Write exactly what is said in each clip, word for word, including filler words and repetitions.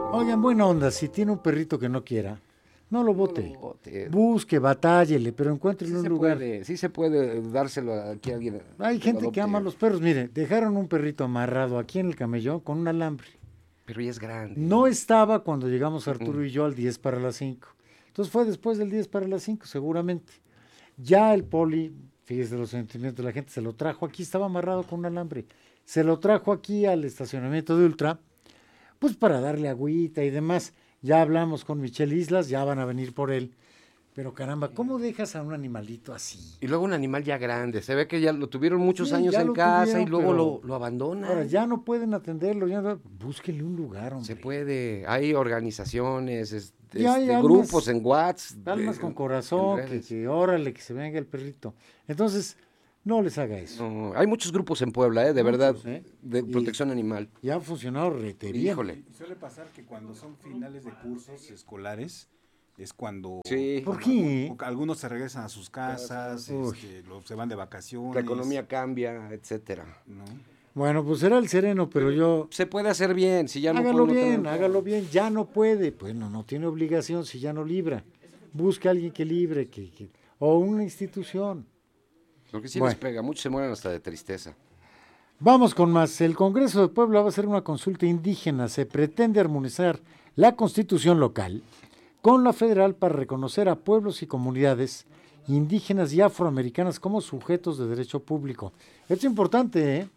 Oigan, buena onda, si tiene un perrito que no quiera, no lo No lo bote. bote. Busque, batállele, pero encuéntrele Sí un se lugar. puede, sí se puede dárselo aquí a alguien Hay que lo gente que ama a adopte, los perros. Mire, dejaron un perrito amarrado aquí en el camellón con un alambre. pero ya es grande. No estaba cuando llegamos Mm, Arturo mm. y yo al diez para las cinco. Entonces fue después del diez para las cinco, seguramente. Ya el poli, fíjese los sentimientos de la gente, se lo trajo aquí, estaba amarrado con un alambre. Se lo trajo aquí al estacionamiento de Ultra, pues para darle agüita y demás. Ya hablamos con Michelle Islas, ya van a venir por él. Pero caramba, ¿cómo dejas a un animalito así? Y luego un animal ya grande, se ve que ya lo tuvieron muchos Sí, años ya en lo casa y tuvieron, luego lo, pero lo ahora abandonan. ya no pueden atenderlo, ya no... Búsquenle un lugar, Se hombre. puede, hay organizaciones, es- Y hay este, grupos almas, en WhatsApp, almas con de- en corazón, que, redes. que órale, que se venga el perrito. Entonces, no les haga eso. No, hay muchos grupos en Puebla, ¿eh? De verdad, Muchos, ¿eh? de Y, protección animal. y han funcionado rete bien. Híjole. Y suele pasar que cuando son finales de cursos escolares es cuando, Sí, ¿Por cuando qué? algunos se regresan a sus casas, Uy. este, los- se van de vacaciones. la economía cambia, etcétera. ¿no? Bueno, pues será el sereno, pero yo... Se puede hacer bien, si ya no Hágalo puede uno bien, tener- hágalo bien. Ya no puede. Bueno, no tiene obligación si ya no libra. Busque a alguien que libre, que, que- o una institución. Porque sí Bueno. les pega, muchos se mueren hasta de tristeza. Vamos con más. El Congreso de Puebla va a hacer una consulta indígena. Se pretende armonizar la constitución local con la federal para reconocer a pueblos y comunidades indígenas y afroamericanas como sujetos de derecho público. Es importante, ¿eh?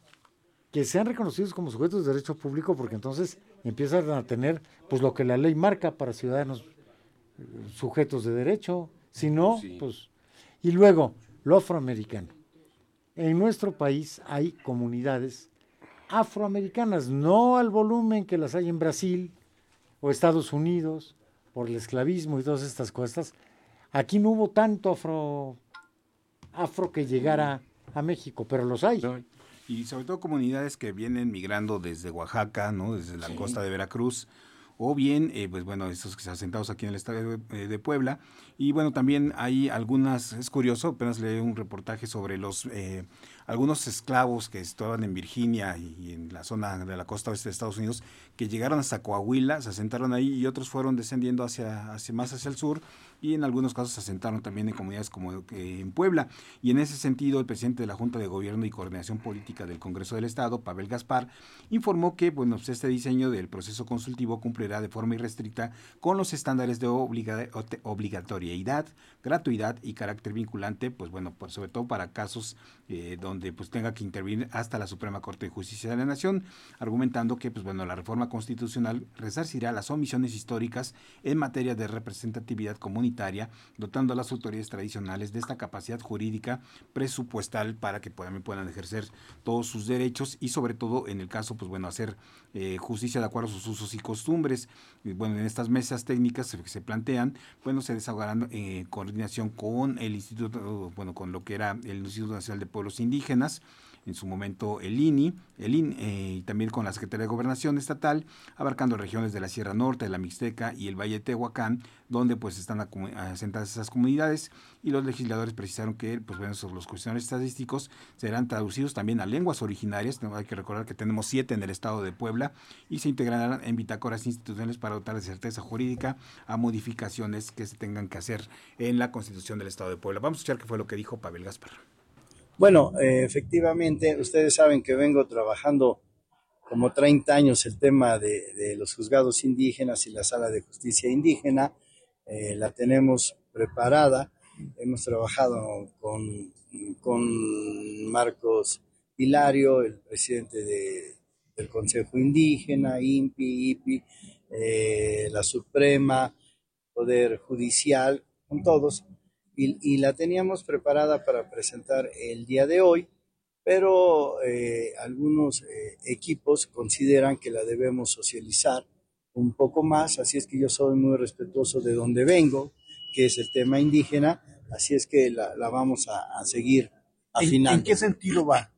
Que sean reconocidos como sujetos de derecho público, porque entonces empiezan a tener pues lo que la ley marca para ciudadanos eh, sujetos de derecho. Si no, Sí. pues... Y luego, lo afroamericano. En nuestro país hay comunidades afroamericanas, no al volumen que las hay en Brasil o Estados Unidos, por el esclavismo y todas estas cosas. Aquí no hubo tanto afro, afro que llegara a México, pero los hay. No, Y sobre todo comunidades que vienen migrando desde Oaxaca, ¿no? Desde la costa de Veracruz, o bien, eh, pues bueno, estos que están asentados aquí en el estado de, eh, de Puebla. Y bueno, también hay algunas, es curioso, apenas leí un reportaje sobre los eh, algunos esclavos que estaban en Virginia y, y en la zona de la costa oeste de Estados Unidos, que llegaron hasta Coahuila, se asentaron ahí y otros fueron descendiendo hacia, hacia más hacia el sur, y en algunos casos se asentaron también en comunidades como eh, en Puebla. Y en ese sentido, el presidente de la Junta de Gobierno y Coordinación Política del Congreso del Estado, Pavel Gaspar, informó que bueno, pues este diseño del proceso consultivo cumplirá de forma irrestricta con los estándares de obliga- obligatoriedad, gratuidad y carácter vinculante, pues bueno, por, sobre todo para casos eh, donde pues tenga que intervenir hasta la Suprema Corte de Justicia de la Nación, argumentando que pues bueno, la reforma constitucional resarcirá las omisiones históricas en materia de representatividad comunitaria, dotando a las autoridades tradicionales de esta capacidad jurídica presupuestal para que puedan, puedan ejercer todos sus derechos y sobre todo en el caso, pues bueno, hacer eh, justicia de acuerdo a sus usos y costumbres. Y bueno, en estas mesas técnicas que se plantean, bueno, se desahogarán en eh, coordinación con el Instituto, bueno, con lo que era el Instituto Nacional de Pueblos Indígenas, en su momento el I N I, el I N eh, y también con la Secretaría de Gobernación Estatal, abarcando regiones de la Sierra Norte, de la Mixteca y el Valle de Tehuacán, donde pues están asentadas esas comunidades, y los legisladores precisaron que pues bueno, sobre los cuestionarios estadísticos serán traducidos también a lenguas originarias. No, hay que recordar que tenemos siete en el estado de Puebla, y se integrarán en bitácoras institucionales para dotar de certeza jurídica a modificaciones que se tengan que hacer en la Constitución del estado de Puebla. Vamos a escuchar qué fue lo que dijo Pavel Gaspar. Bueno, eh, efectivamente, ustedes saben que vengo trabajando como treinta años el tema de, de los juzgados indígenas y la sala de justicia indígena. Eh, la tenemos preparada. Hemos trabajado con, con Marcos Hilario, el presidente de, del Consejo Indígena, INPI, IPI, eh, la Suprema, Poder Judicial, con todos. Y, y la teníamos preparada para presentar el día de hoy, pero eh, algunos eh, equipos consideran que la debemos socializar un poco más, así es que yo soy muy respetuoso de donde vengo, que es el tema indígena, así es que la, la vamos a, a seguir afinando. ¿En, ¿En qué sentido va?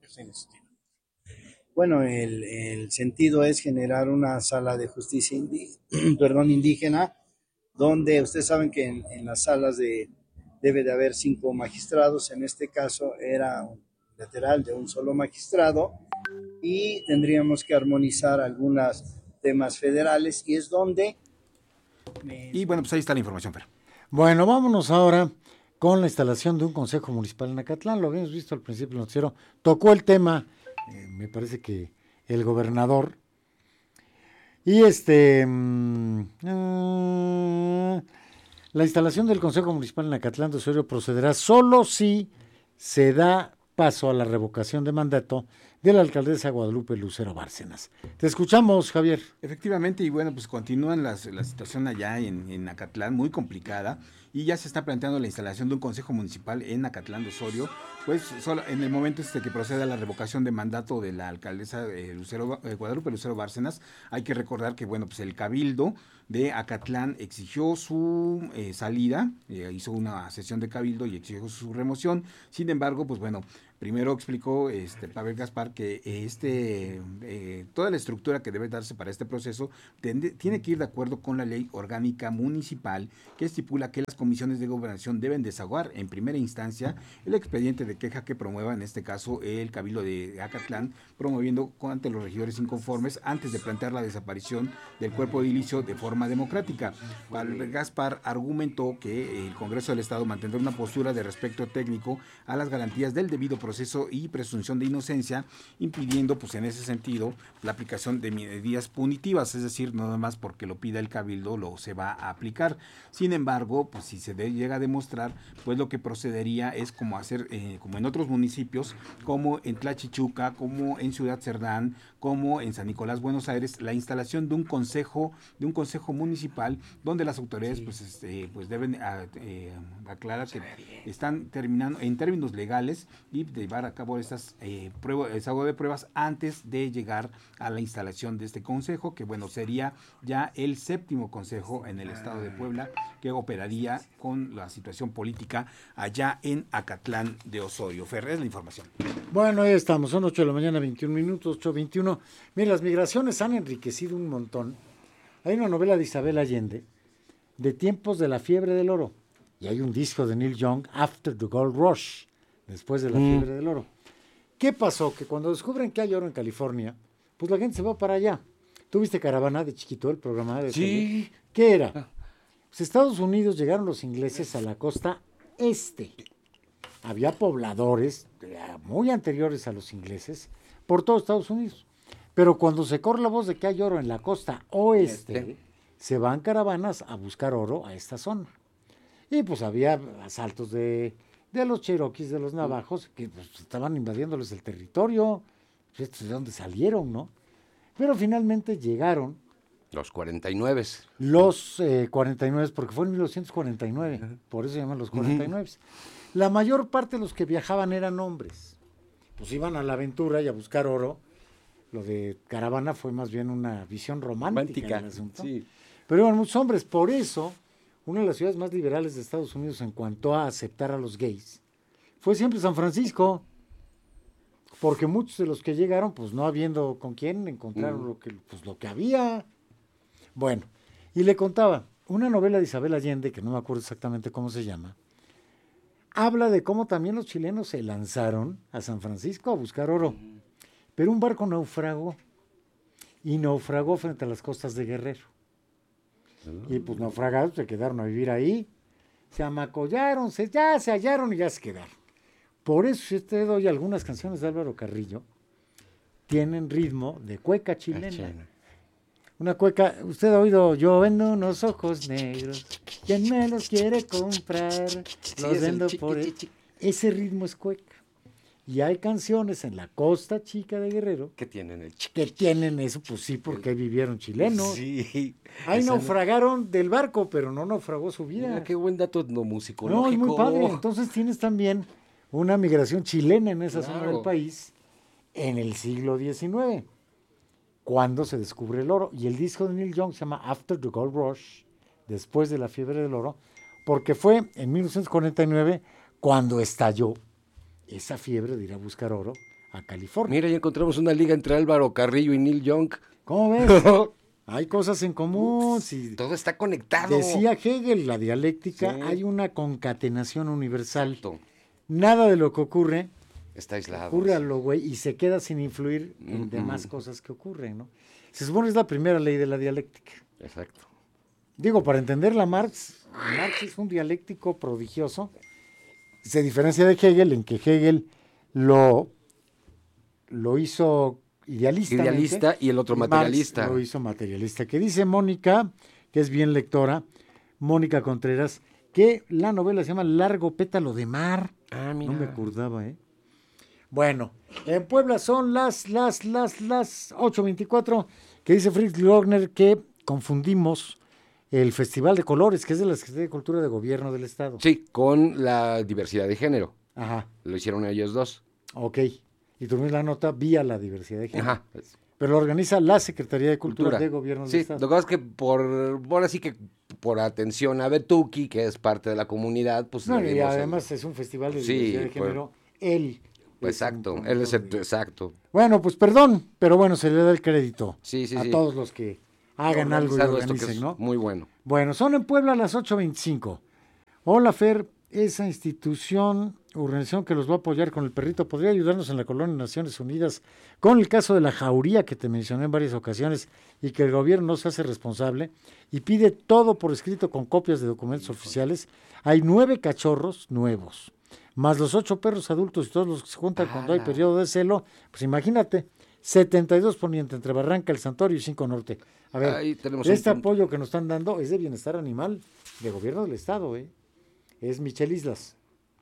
Bueno, el, el sentido es generar una sala de justicia indí perdón, indígena, donde ustedes saben que en, en las salas de debe de haber cinco magistrados, en este caso era un lateral de un solo magistrado, y tendríamos que armonizar algunas temas federales y es donde... Y bueno, pues ahí está la información, Fer. Bueno, vámonos ahora con la instalación de un consejo municipal en Acatlán. Lo habíamos visto al principio del noticiero. Tocó el tema, eh, me parece que el gobernador. Y este... Mmm, uh, la instalación del consejo municipal en Acatlán de Osorio procederá solo si se da paso a la revocación de mandato de la alcaldesa Guadalupe Lucero Bárcenas. Te escuchamos, Javier. Efectivamente, y bueno, pues continúan las, la situación allá en, en Acatlán, muy complicada, y ya se está planteando la instalación de un consejo municipal en Acatlán de Osorio, pues solo en el momento este que proceda la revocación de mandato de la alcaldesa eh, Lucero, eh, Guadalupe Lucero Bárcenas. Hay que recordar que, bueno, pues el cabildo de Acatlán exigió su eh, salida, eh, hizo una sesión de cabildo y exigió su remoción. Sin embargo, pues bueno, primero explicó este Pavel Gaspar que este eh, toda la estructura que debe darse para este proceso tende, tiene que ir de acuerdo con la ley orgánica municipal que estipula que las comisiones de gobernación deben desahogar en primera instancia el expediente de queja que promueva, en este caso, el Cabildo de Acatlán, promoviendo ante los regidores inconformes antes de plantear la desaparición del cuerpo edilicio de forma democrática. Pavel Gaspar argumentó que el Congreso del Estado mantendrá una postura de respeto técnico a las garantías del debido proceso y presunción de inocencia, impidiendo, pues en ese sentido, la aplicación de medidas punitivas, es decir, no nada más porque lo pida el Cabildo lo se va a aplicar. Sin embargo, pues si se de, llega a demostrar, pues lo que procedería es como hacer, eh, como en otros municipios, como en Tlachichuca, como en Ciudad Cerdán, como en San Nicolás, Buenos Aires, la instalación de un consejo, de un consejo municipal, donde las autoridades, sí. pues, este, pues deben a, eh, aclarar que están terminando en términos legales y llevar a cabo estas eh, pruebas, desagüe de pruebas antes de llegar a la instalación de este consejo, que bueno, sería ya el séptimo consejo en el estado de Puebla que operaría con la situación política allá en Acatlán de Osorio. Fer, es la información. Bueno, ahí estamos, son ocho de la mañana, veintiún minutos, ocho veintiuno. Mira, las migraciones han enriquecido un montón. Hay una novela de Isabel Allende, de tiempos de la fiebre del oro, y hay un disco de Neil Young, After the Gold Rush, después de la mm. fiebre del oro. ¿Qué pasó? Que cuando descubren que hay oro en California, pues la gente se va para allá. ¿Tú viste Caravana de chiquito, el programa de Sí. tele? ¿Qué era? Pues Estados Unidos llegaron los ingleses a la costa este. Había pobladores muy anteriores a los ingleses por todo Estados Unidos. Pero cuando se corre la voz de que hay oro en la costa oeste, este. se van caravanas a buscar oro a esta zona. Y pues había asaltos de, de los cheroquis, de los navajos, que pues, estaban invadiéndoles el territorio. Pues, ¿de dónde salieron, no? Pero finalmente llegaron. Los cuarenta y nueve. Los eh, cuarenta y nueve, porque fue en mil novecientos cuarenta y nueve, uh-huh. por eso se llaman los cuarenta y nueve. Uh-huh. La mayor parte de los que viajaban eran hombres. Pues iban a la aventura y a buscar oro. Lo de Caravana fue más bien una visión romántica del asunto. Sí. Pero iban muchos hombres. Por eso, una de las ciudades más liberales de Estados Unidos en cuanto a aceptar a los gays fue siempre San Francisco. Porque muchos de los que llegaron, pues no habiendo con quién, encontraron uh-huh. lo que, pues, lo que había. Bueno, y le contaba, una novela de Isabel Allende, que no me acuerdo exactamente cómo se llama, habla de cómo también los chilenos se lanzaron a San Francisco a buscar oro. Uh-huh. Pero un barco naufragó, y naufragó frente a las costas de Guerrero. Uh-huh. Y pues naufragados se quedaron a vivir ahí, se amacollaron, se, ya se hallaron y ya se quedaron. Por eso, si usted oye algunas canciones de Álvaro Carrillo, tienen ritmo de cueca chilena. Una cueca, usted ha oído, yo vendo unos ojos negros, ¿quién me los quiere comprar? Sí, los vendo chiqui, por él. Chiqui. Ese ritmo es cueca. Y hay canciones en la costa chica de Guerrero que tienen el chiqui. Que tienen eso, pues sí, porque el... vivieron chilenos. Sí. Ahí naufragaron no... del barco, pero no naufragó su vida. Mira, qué buen dato etnomusicológico. No, es muy padre. Entonces tienes también una migración chilena en esa claro. zona del país en el siglo diecinueve. Cuando se descubre el oro. Y el disco de Neil Young se llama After the Gold Rush, después de la fiebre del oro, porque fue en mil novecientos cuarenta y nueve cuando estalló esa fiebre de ir a buscar oro a California. Mira, ya encontramos una liga entre Álvaro Carrillo y Neil Young. ¿Cómo ves? Hay cosas en común. Si todo está conectado. Decía Hegel, la dialéctica, sí. hay una concatenación universal. Exacto. Nada de lo que ocurre está aislado. Ocurre a lo güey y se queda sin influir en mm-hmm. demás cosas que ocurren, ¿no? Se supone que es la primera ley de la dialéctica. Exacto. Digo, para entenderla, Marx, Marx es un dialéctico prodigioso. Se diferencia de Hegel en que Hegel lo, lo hizo idealista. Idealista y el otro materialista. Marx lo hizo materialista. Que dice Mónica, que es bien lectora, Mónica Contreras, que la novela se llama Largo pétalo de mar. Ah, mira. No me acordaba, ¿eh? Bueno, en Puebla son las, las, las, las ocho veinticuatro, que dice Fritz Lochner que confundimos el Festival de Colores, que es de la Secretaría de Cultura de Gobierno del Estado. Sí, con la diversidad de género. Ajá, Lo hicieron ellos dos. ok. Y tú la nota vía la diversidad de género. Ajá. Pero lo organiza la Secretaría de Cultura, Cultura. de Gobierno del Sí, Estado. lo que pasa es que por, por así que por atención a Betuki, que es parte de la comunidad, pues No, le y dimos el- además es un festival de Sí, diversidad de pues, género. Él. pues, es un exacto, promotor él es el, de- exacto. Bueno, pues perdón, pero bueno, se le da el crédito Sí, sí, a sí. todos los que hagan algo y Organizado esto que organicen, es ¿no? muy bueno. Bueno, son en Puebla a las ocho veinticinco. Hola, Fer, esa institución, organización que los va a apoyar con el perrito, ¿podría ayudarnos en la colonia Naciones Unidas con el caso de la jauría que te mencioné en varias ocasiones y que el gobierno no se hace responsable y pide todo por escrito con copias de documentos oficiales? Hay nueve cachorros nuevos, más los ocho perros adultos y todos los que se juntan cuando hay ¡Hala! periodo de celo. Pues imagínate, setenta y dos poniente entre Barranca, El Santorio y cinco Norte. A ver, Ahí tenemos este un punto. apoyo que nos están dando es de bienestar animal de gobierno del Estado, ¿eh? Es Michel Islas.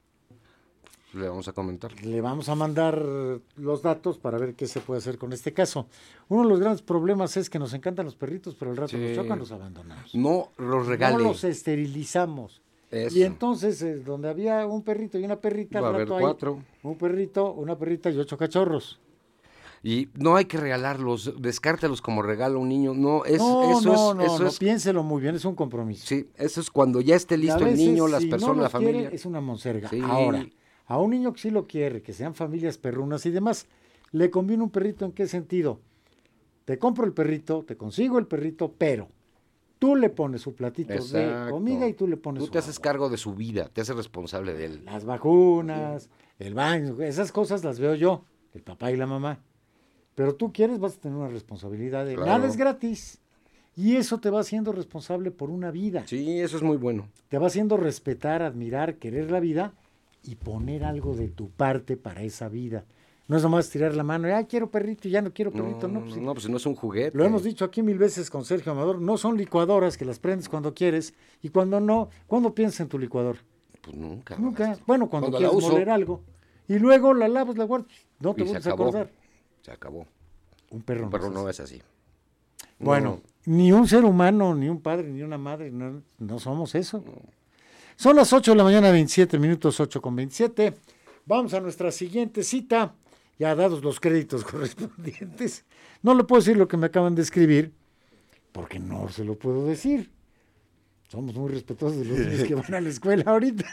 Le vamos a comentar. Le vamos a mandar los datos para ver qué se puede hacer con este caso. Uno de los grandes problemas es que nos encantan los perritos, pero al rato Sí. nos chocan, los abandonamos. No los regale. No los esterilizamos. Eso. Y entonces, eh, donde había un perrito y una perrita, Va a al haber rato hay cuatro. un perrito, una perrita y ocho cachorros. Y no hay que regalarlos, descártalos como regalo a un niño. No, es, no, eso no, es, no, eso no, es, piénselo muy bien, es un compromiso. sí, eso es cuando ya esté Y a listo el veces, niño, las si no personas, los la familia. quiere, es una monserga. Sí. Ahora, a un niño que sí lo quiere, que sean familias perrunas y demás, ¿le conviene un perrito en qué sentido? Te compro el perrito, te consigo el perrito, pero tú le pones su platito de Exacto. comida y tú le pones Tú su te haces agua. cargo de su vida, te haces responsable de él. Las vacunas, el baño, esas cosas las veo yo, el papá y la mamá. Pero tú quieres, vas a tener una responsabilidad de Claro. nada es gratis. Y eso te va haciendo responsable por una vida. Sí, eso es muy bueno. Te va haciendo respetar, admirar, querer la vida y poner algo de tu parte para esa vida. No es nomás tirar la mano y, ay, quiero perrito y ya no quiero perrito. No, No, pues, no, no, pues no es un juguete. lo hemos dicho aquí mil veces con Sergio Amador, no son licuadoras que las prendes cuando quieres y cuando no, ¿cuándo piensas en tu licuador? Pues nunca. Nunca. maestro. Bueno, cuando, Cuando la quieres uso. moler algo. Y luego la lavas, la guardas. No te Y se vuelves a acabó. acordar. Se acabó. Un perro, Un perro no no es así. es así. Bueno, No, ni un ser humano, ni un padre, ni una madre, no, no somos eso. Son las ocho de la mañana, veintisiete minutos, ocho con veintisiete. Vamos a nuestra siguiente cita, ya dados los créditos correspondientes. No le puedo decir lo que me acaban de escribir, porque no se lo puedo decir. Somos muy respetuosos de los niños que van a la escuela ahorita.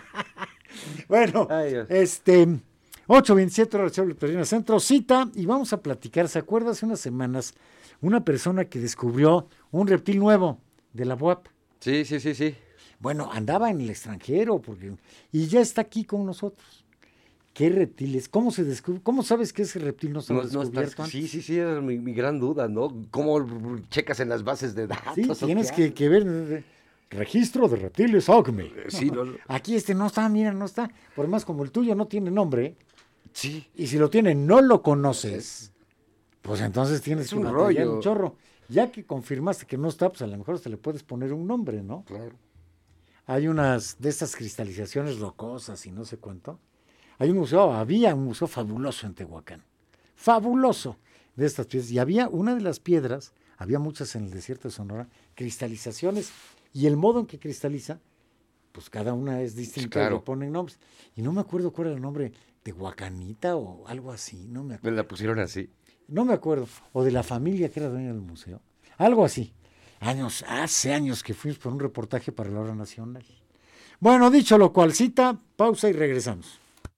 Bueno, Ay, Dios. este, ocho veintisiete, hora de Perina Centro, cita, y vamos a platicar. ¿Se acuerda hace unas semanas una persona que descubrió un reptil nuevo de la U A P? Sí, sí, sí, sí. Bueno, andaba en el extranjero porque, y ya está aquí con nosotros. ¿Qué reptiles? ¿Cómo se descubrió? ¿Cómo sabes que ese reptil no se ha No, no descubierto estás- antes? sí, sí, sí, era mi, mi gran duda, ¿no? ¿Cómo checas en las bases de datos? Sí, o tienes qué que, que ver. eh, Registro de reptiles Acme. haces? Sí, no, no. Aquí este no está, mira, no está. Por más como el tuyo no tiene nombre, Sí. y si lo tiene no lo conoces, pues entonces tienes Es que un batallar rollo. un chorro. Ya que confirmaste que no está, pues a lo mejor te le puedes poner un nombre, ¿no? Claro. Hay unas de estas cristalizaciones rocosas y no sé cuánto. Hay un museo, había un museo fabuloso en Tehuacán. Fabuloso de estas piedras. Y había una de las piedras, había muchas en el desierto de Sonora, cristalizaciones. Y el modo en que cristaliza, pues cada una es distinta, Claro. y le ponen nombres. Y no me acuerdo cuál era el nombre, Tehuacanita o algo así, no me acuerdo. Me la pusieron así. No me acuerdo. O de la familia que era dueña del museo. Algo así. Años, hace años que fuimos por un reportaje para la hora nacional. Bueno, dicho lo cual, cita, pausa y regresamos.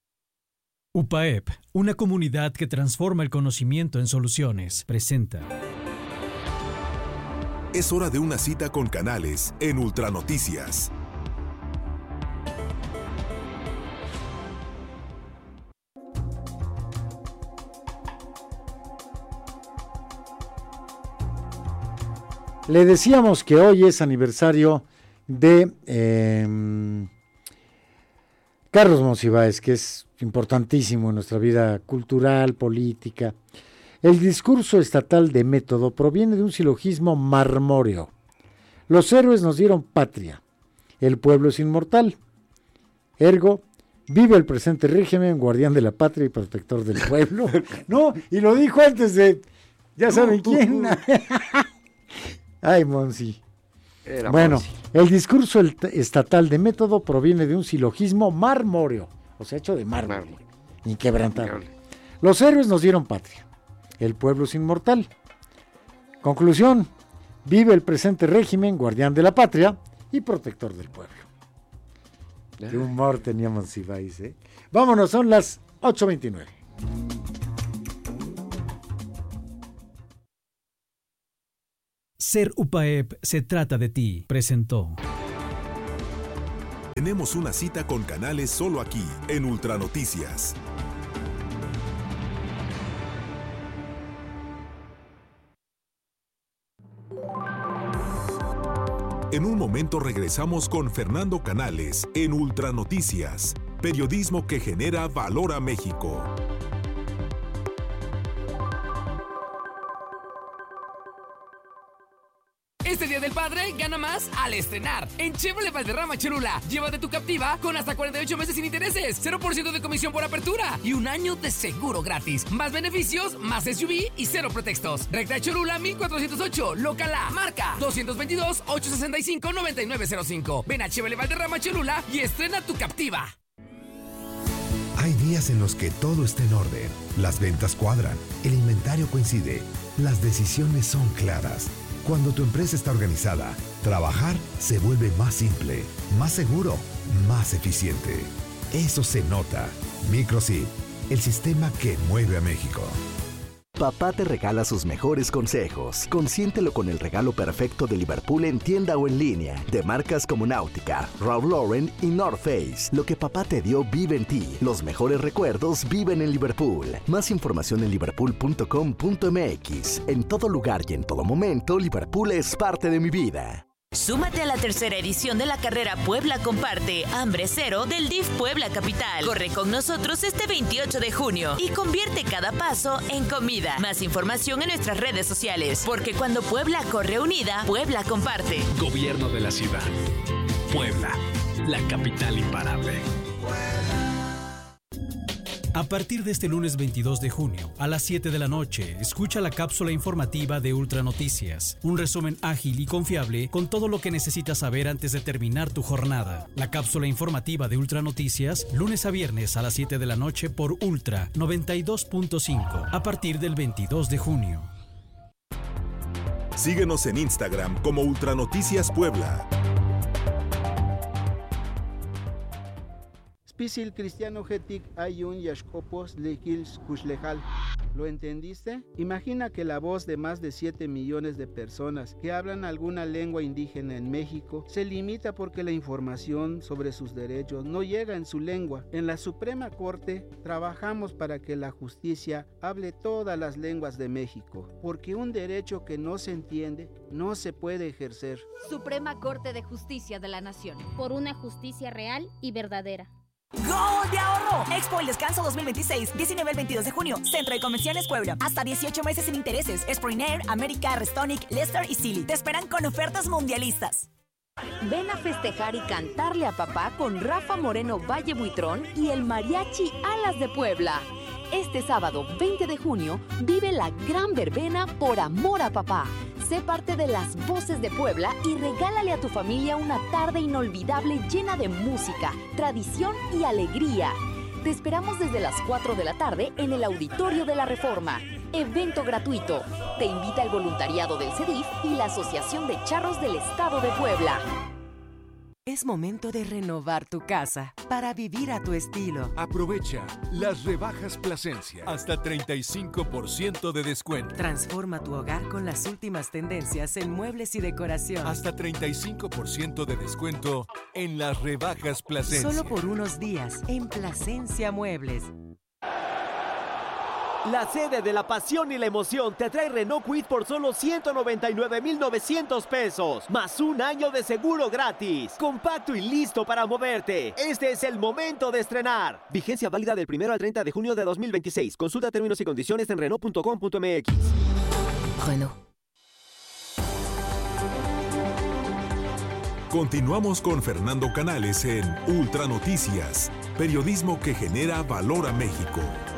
U P A E P, una comunidad que transforma el conocimiento en soluciones, presenta. Es hora de una cita con Canales en Ultranoticias. le decíamos que hoy es aniversario de eh, Carlos Monsiváis, que es importantísimo en nuestra vida cultural, política. El discurso estatal de método proviene de un silogismo marmóreo. Los héroes nos dieron patria, el pueblo es inmortal. Ergo, vive el presente régimen, guardián de la patria y protector del pueblo. No, y lo dijo antes de, ya saben no, quién. Tú, tú. Ay, Monsi. Era bueno, Monsi. El discurso estatal de método proviene de un silogismo marmóreo, o sea, hecho de mármol, inquebrantable. Los héroes nos dieron patria, el pueblo es inmortal. Conclusión, vive el presente régimen, guardián de la patria y protector del pueblo. Qué humor tenía Monsiváis, ¿eh? Vámonos, son las ocho veintinueve. Ser U P A E P se trata de ti, presentó. Tenemos una cita con Canales solo aquí, en Ultranoticias. En un momento regresamos con Fernando Canales en Ultranoticias, periodismo que genera valor a México. Este Día del Padre gana más al estrenar. En Chevrolet Valderrama Cholula, llévate tu Captiva con hasta cuarenta y ocho meses sin intereses, cero por ciento de comisión por apertura y un año de seguro gratis. Más beneficios, más S U V y cero pretextos. Recta Cholula mil cuatrocientos ocho, local A, marca dos dos dos, ocho seis cinco, nueve nueve cero cinco. Ven a Chevrolet Valderrama Cholula y estrena tu Captiva. Hay días en los que todo está en orden, las ventas cuadran, el inventario coincide, las decisiones son claras. Cuando tu empresa está organizada, trabajar se vuelve más simple, más seguro, más eficiente. Eso se nota. Microchip, el sistema que mueve a México. Papá te regala sus mejores consejos. Consiéntelo con el regalo perfecto de Liverpool en tienda o en línea, de marcas como Náutica, Ralph Lauren y North Face. Lo que papá te dio vive en ti. Los mejores recuerdos viven en Liverpool. Más información en liverpool punto com punto m x. En todo lugar y en todo momento, Liverpool es parte de mi vida. Súmate a la tercera edición de la carrera Puebla Comparte Hambre Cero del D I F Puebla Capital. Corre con nosotros este veintiocho de junio y convierte cada paso en comida. Más información en nuestras redes sociales, porque cuando Puebla corre unida, Puebla comparte. Gobierno de la ciudad. Puebla, la capital imparable. A partir de este lunes veintidós de junio, a las siete de la noche, escucha la cápsula informativa de Ultranoticias. Un resumen ágil y confiable con todo lo que necesitas saber antes de terminar tu jornada. La cápsula informativa de Ultranoticias, lunes a viernes a las siete de la noche por Ultra noventa y dos punto cinco, a partir del veintidós de junio. Síguenos en Instagram como Ultranoticias Puebla. Spisil cristiano getik ayun yashkopos lekils kushlejal. ¿Lo entendiste? Imagina que la voz de más de siete millones de personas que hablan alguna lengua indígena en México se limita porque la información sobre sus derechos no llega en su lengua. En la Suprema Corte trabajamos para que la justicia hable todas las lenguas de México, porque un derecho que no se entiende no se puede ejercer. Suprema Corte de Justicia de la Nación. Por una justicia real y verdadera. ¡Gol de ahorro! Expo El Descanso dos mil veintiséis, diecinueve al veintidós de junio, Centro de Convenciones Puebla. Hasta dieciocho meses sin intereses. Sprinair, América, Restonic, Leicester y Silly. Te esperan con ofertas mundialistas. Ven a festejar y cantarle a papá con Rafa Moreno Valle Buitrón y el Mariachi Alas de Puebla. Este sábado veinte de junio, vive la gran verbena Por Amor a Papá. Sé parte de las voces de Puebla y regálale a tu familia una tarde inolvidable llena de música, tradición y alegría. Te esperamos desde las cuatro de la tarde en el Auditorio de la Reforma. Evento gratuito. Te invita el voluntariado del C E D I F y la Asociación de Charros del Estado de Puebla. Es momento de renovar tu casa para vivir a tu estilo. Aprovecha las rebajas Plasencia. Hasta treinta y cinco por ciento de descuento. Transforma tu hogar con las últimas tendencias en muebles y decoración. Hasta treinta y cinco por ciento de descuento en las rebajas Plasencia. Solo por unos días en Plasencia Muebles. La sede de la pasión y la emoción te trae Renault Kwid por solo ciento noventa y nueve mil novecientos pesos, más un año de seguro gratis. Compacto y listo para moverte. Este es el momento de estrenar. Vigencia válida del primero al treinta de junio de dos mil veintiséis. Consulta términos y condiciones en Renault punto com punto m x. Renault. Continuamos con Fernando Canales en Ultra Noticias, periodismo que genera valor a México.